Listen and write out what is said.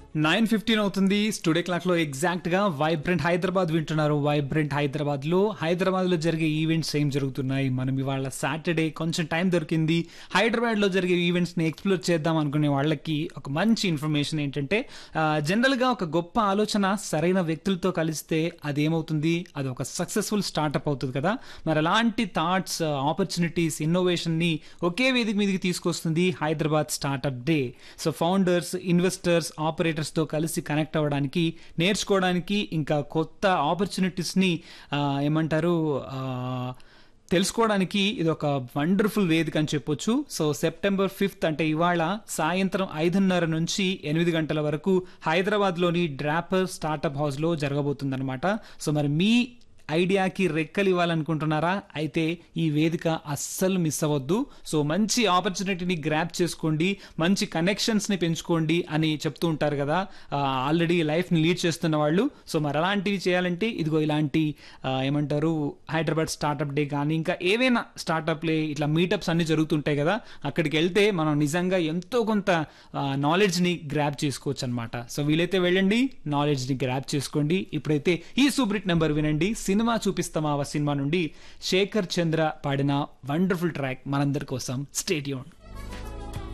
9:15 అవుతుంది. Studio clock లో exact గా వైబ్రెంట్ హైదరాబాద్ వింటున్నారు. వైబ్రెంట్ హైదరాబాద్ లో జరిగే ఈవెంట్స్ ఏం జరుగుతున్నాయి, మనం ఇవాళ సాటర్డే కొంచెం టైం దొరికింది, హైదరాబాద్ లో జరిగే ఈవెంట్స్ ని ఎక్స్ప్లోర్ చేద్దాం అనుకునే వాళ్ళకి ఒక మంచి ఇన్ఫర్మేషన్ ఏంటంటే, జనరల్ గా ఒక గొప్ప ఆలోచన సరైన వ్యక్తులతో కలిస్తే అదేమవుతుంది, అది ఒక సక్సెస్ఫుల్ స్టార్ట్అప్ అవుతుంది కదా. మరి అలాంటి థాట్స్, ఆపర్చునిటీస్, ఇన్నోవేషన్ ని ఒకే వేదిక మీదకి తీసుకొస్తుంది Hyderabad startup day. So founders, investors, operators తో కలిసి కనెక్ట్ అవ్వడానికి, నేర్చుకోవడానికి, ఇంకా కొత్త ఆపర్చునిటీస్ ని ఏమంటారు తెలుసుకోవడానికి ఇది ఒక వండర్ఫుల్ వేదిక అని చెప్పొచ్చు. సో September 5th అంటే ఇవాళ సాయంత్రం 5:30 నుంచి 8 గంటల వరకు హైదరాబాద్ లోని డ్రాపర్ స్టార్ట్అప్ హౌస్ లో జరగబోతుందన్నమాట. సో మరి మీ ఐడియాకి రెక్కలు ఇవ్వాలనుకుంటున్నారా? అయితే ఈ వేదిక అస్సలు మిస్ అవ్వద్దు. సో మంచి ఆపర్చునిటీని గ్రాప్ చేసుకోండి, మంచి కనెక్షన్స్ ని పెంచుకోండి అని చెప్తూ ఉంటారు కదా ఆల్రెడీ లైఫ్ ని లీడ్ చేస్తున్న వాళ్ళు. సో మరి అలాంటివి చేయాలంటే ఇదిగో ఇలాంటి ఏమంటారు హైదరాబాద్ స్టార్ట్అప్ డే కానీ ఇంకా ఏవైనా స్టార్ట్అప్లే ఇట్లా మీటప్స్ అన్ని జరుగుతుంటాయి కదా, అక్కడికి వెళ్తే మనం నిజంగా ఎంతో కొంత నాలెడ్జ్ ని గ్రాప్ చేసుకోవచ్చు అనమాట. సో వీలైతే వెళ్ళండి, నాలెడ్జ్ ని గ్రాప్ చేసుకోండి. ఇప్పుడైతే ఈ సూపర్ హిట్ నెంబర్ వినండి. సినిమా చూపిస్తామా సినిమా నుండి శేఖర్ చంద్ర పాడిన వండర్ఫుల్ ట్రాక్ మనందరి కోసం. Stay tuned.